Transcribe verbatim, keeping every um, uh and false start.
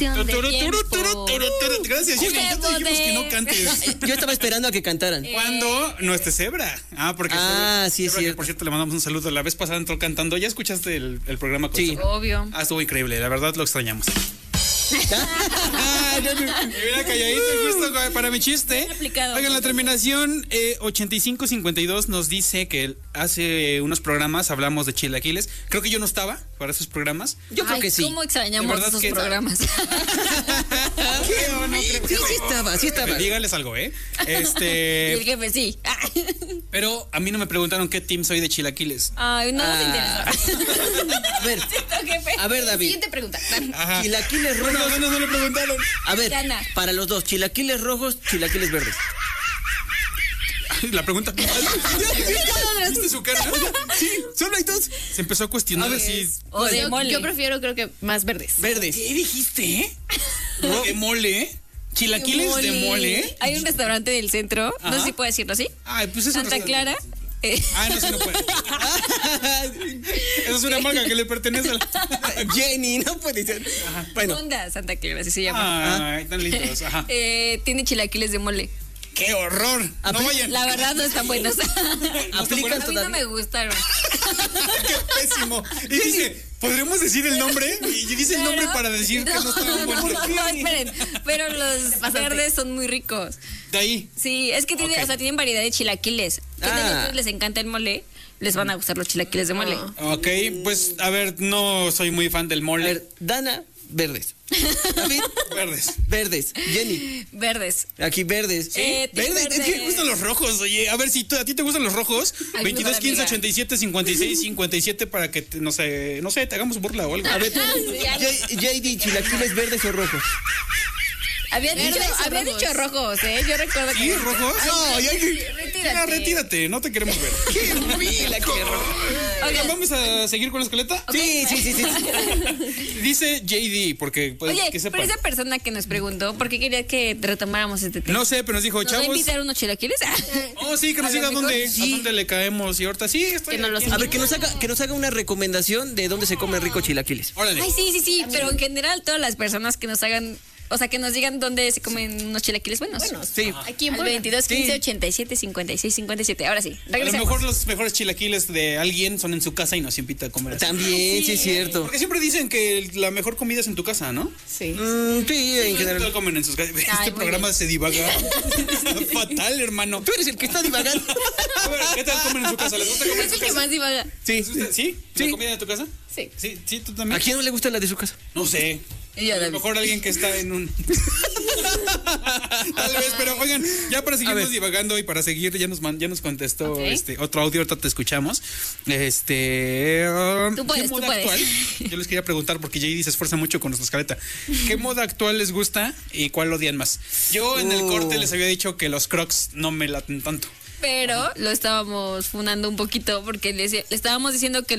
cuestión de tiempo. Gracias, Jenny. Ya te dijimos que no cantes. Yo estaba esperando a que cantaran. ¿Cuándo? No esté Zebra. Ah, porque Ah, sí, Zebra, sí. que por cierto, le mandamos un saludo. La vez pasada entró cantando. ¿Ya escuchaste el, el programa con Sí. Zebra? Obvio. Ah, estuvo increíble. La verdad lo extrañamos. Mira, calladito, justo para mi chiste. Aplicado. Oigan, la terminación eh, ochenta y cinco cincuenta y dos nos dice que hace unos programas hablamos de chilaquiles. Creo que yo no estaba para esos programas. Yo creo Ay, que sí. ¿Cómo De extrañamos verdad esos que- programas? ¿Qué? No, no creo. Sí, sí estaba, sí estaba. Dígales algo, ¿eh? Y el Este. jefe sí. Pero a mí no me preguntaron qué team soy de chilaquiles. Ay, no nos Ah. interesa. A ver, Jefe. a ver, David. Siguiente pregunta. Ajá. Chilaquiles No, rojos. no, no, no le preguntaron. A ver, Gana. para los dos, chilaquiles rojos, chilaquiles verdes. La pregunta. ¿Viste su cara? Sí, solo hay dos. Se empezó a cuestionar así. O de yo, mole. yo prefiero, creo que más verdes. Verdes. ¿Qué dijiste? De mole. Chilaquiles de mole. Hay un restaurante del centro, no Ajá. sé si puedo decirlo así. Ay, pues es un Santa restaurante. Clara. eh, Ah, no, sí no puede. Esa es una marca que le pertenece a la. Jenny, no puede ser. Bueno, Honda Santa Clara, así se llama. Ay, tan lindos. Ajá. Eh, tiene chilaquiles de mole. ¡Qué horror! No Apli- vayan. La verdad no están buenos. aplican A mí no todavía. me gustaron. ¡Qué pésimo! Y dice, ¿podremos decir el nombre? Y dice el nombre Pero- para decir que no estaban buenos. No, esperen. Pero los verdes son muy ricos. De ahí. Sí, es que tiene, Ok. o sea, tienen variedad de chilaquiles. Que a Ah. ustedes les encanta el mole, les van a gustar los chilaquiles de mole. Ok, pues a ver, no soy muy fan del a mole. ver, Dana, verdes. David, Verdes. verdes. Jenny, Verdes. aquí verdes. Eh, team Verdes, es verde. que me gustan los rojos, oye. A ver, si tú- a ti te gustan los rojos, Ay, mi veintidós, mejor quince, amiga. ochenta y siete, cincuenta y seis, cincuenta y siete para que, te- no sé, no sé, te hagamos burla o algo. A ver, tú, ya. J- J D, chilaquiles verdes o rojos. Había, Verdes dicho, o había rojos. dicho rojos, ¿eh? Yo recuerdo ¿Sí, que... rojos? No, ya, retírate. ya, retírate, no te queremos ver. ¡Qué chilaquiles rojos! Oigan, ¿vamos a seguir con la escaleta? Sí, sí, sí, sí. Dice J D, porque, pues, Oye, que sepan. pero esa persona que nos preguntó, ¿por qué quería que retomáramos este tema? No sé, pero nos dijo, ¿Nos va a chavos. invitar unos chilaquiles? Oh, sí, que nos A lo diga mejor dónde, sí. a dónde le caemos. Y ahorita sí, estoy Que no los aquí. A ver, que nos haga, que nos haga una recomendación de dónde se comen rico chilaquiles. Órale. Ay, sí, sí, sí, pero en general todas las personas que nos hagan, o sea, que nos digan dónde se comen unos chilaquiles buenos. Sí. Aquí en Al Puebla. veintidós, quince, Sí. ochenta y siete, cincuenta y seis, cincuenta y siete. Ahora sí, A lo regresemos. mejor los mejores chilaquiles de alguien son en su casa y nos invita a comer así. También, sí, es cierto. Porque siempre dicen que la mejor comida es en tu casa, ¿no? Sí. Mm, sí, en Todos general. comen en sus casas. Ay, Este muy programa se divaga. Fatal, hermano. Tú eres el que está divagando. A ver, ¿qué tal comen en su casa? ¿Les gusta comer en Es su el que casa? más divaga. Sí. ¿Les gusta? ¿Sí? ¿La Sí. comida de tu casa? Sí. Sí, sí, tú ¿A también. quién no le gusta la de su casa? No sé. Ella, A lo David. mejor alguien que está en un. Tal vez, pero oigan, ya para A seguirnos ver. divagando y para seguir, ya nos man- ya nos contestó Ok. este otro audio, ahorita te escuchamos. Este. um, Tú puedes, ¿qué tú moda puedes. actual? Yo les quería preguntar, porque J D se esfuerza mucho con nuestra escaleta. ¿Qué moda actual les gusta y cuál odian más? Yo en el Uh. corte les había dicho que los crocs no me laten tanto. Pero lo estábamos funando un poquito porque le, decía- le estábamos diciendo que